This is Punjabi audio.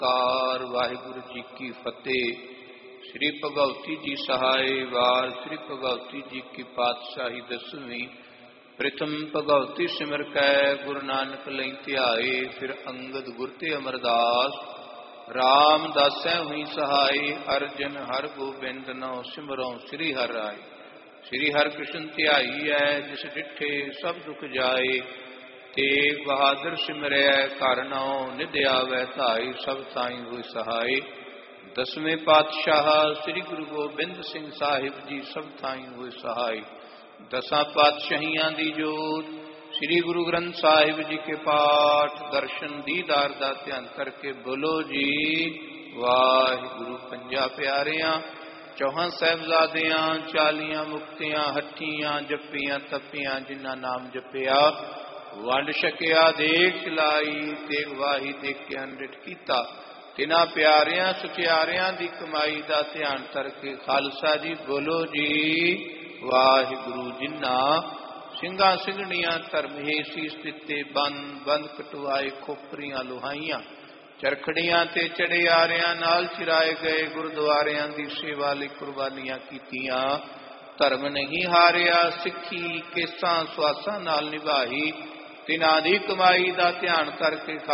ਕਾਰ ਵਾਹਿਗੁਰੂ ਜੀ ਕੀ ਫਤਿਹ। ਸ੍ਰੀ ਭਗਵਤੀ ਜੀ ਸਹਾਇ ਵਾਰ। ਸ੍ਰੀ ਭਗਵਤੀ ਜੀ ਕੀ ਪਾਤਸ਼ਾਹੀ ਦਸਵੀਂ। ਪ੍ਰਥਮ ਭਗਵਤੀ ਸਿਮਰ ਕੈ ਗੁਰੂ ਨਾਨਕ ਲਈ ਧਿਆਏ। ਫਿਰ ਅੰਗਦ ਗੁਰ ਤੇ ਅਮਰਦਾਸ ਰਾਮ ਦਾਸੈ ਹੋਈ ਸਹਾਈ। ਅਰਜਨ ਹਰ ਗੋਬਿੰਦ ਨਉ ਸਿਮਰਉ ਸ੍ਰੀ ਹਰਿ ਰਾਏ। ਸ੍ਰੀ ਹਰਿ ਕ੍ਰਿਸ਼ਨ ਧਿਆਈਐ ਜਿਸ ਡਿਠੇ ਸਭ ਦੁਖ ਜਾਏ। ਤੇਗ ਬਹਾਦਰ ਸਿਮਰੈ ਘਰ ਨਉ ਨਿਧ ਆਵੈ ਧਾਈ। ਸਭ ਥਾਈ ਹੋਇ ਸਹਾਈ। ਦਸਵੇਂ ਪਾਤਸ਼ਾਹ ਸ੍ਰੀ ਗੁਰੂ ਗੋਬਿੰਦ ਸਿੰਘ ਸਾਹਿਬ ਜੀ ਸਭ ਥਾਈ ਹੋਇ ਸਹਾਈ। ਦਸਾਂ ਪਾਤਸ਼ਾਹੀਆਂ ਦੀ ਜੋਤ ਸ੍ਰੀ ਗੁਰੂ ਗ੍ਰੰਥ ਸਾਹਿਬ ਜੀ ਕੇ ਪਾਠ ਦਰਸ਼ਨ ਦੀਦਾਰ ਦਾ ਧਿਆਨ ਕਰਕੇ ਬੋਲੋ ਜੀ ਵਾਹਿਗੁਰੂ। ਪੰਜਾਂ ਪਿਆਰਿਆਂ ਚੌਹਾਂ ਸਾਹਿਬਜ਼ਾਦਿਆਂ 40 ਮੁਕਤਿਆਂ ਹੱਠੀਆਂ ਜੱਪੀਆਂ ਤੱਪੀਆਂ ਜਿਨ੍ਹਾਂ ਨਾਮ ਜਪਿਆ ਵੰਡ ਛਕਿਆ ਦੇਖ ਚਲਾਈ। ਤੇਗ ਵਾਹੀ ਦੇਖਿਆ ਅੰਮ੍ਰਿਤ ਕੀਤਾ। ਤਿਨਾਂ ਪਿਆਰਿਆਂ ਸੁਚਿਆਰਿਆਂ ਦੀ ਕਮਾਈ ਦਾ ਧਿਆਨ ਕਰਕੇ ਖਾਲਸਾ ਜੀ ਬੋਲੋ ਜੀ ਵਾਹਿਗੁਰੂ। ਜਿਨ੍ਹਾਂ ਸਿੰਘਾਂ ਸਿੰਘਣੀਆਂ ਧਰਮ ਸੀਸ ਦਿੱਤੇ ਬੰਦ ਕਟਵਾਏ ਖੋਪਰੀਆਂ ਲੁਹਾਈਆਂ ਚਰਖੜੀਆਂ ਤੇ ਚੜਿਆਰਿਆਂ ਨਾਲ ਚਿਰਾਏ ਗਏ ਗੁਰਦੁਆਰਿਆਂ ਦੀ ਸੇਵਾ ਲਈ ਕੁਰਬਾਨੀਆਂ ਕੀਤੀਆਂ। ਧਰਮ ਨਹੀਂ ਹਾਰਿਆ ਸਿੱਖੀ ਕੇਸਾਂ ਸੁਆਸਾਂ ਨਾਲ ਨਿਭਾਈ। ਤਿਨਾਂ ਦੀ ਕਮਾਈ ਦਾ ਧਿਆਨ ਕਰਕੇ